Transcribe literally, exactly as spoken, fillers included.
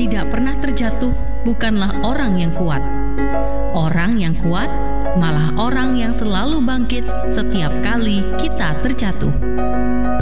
tidak pernah terjatuh bukanlah orang yang kuat. Orang yang kuat malah orang yang selalu bangkit setiap kali kita terjatuh.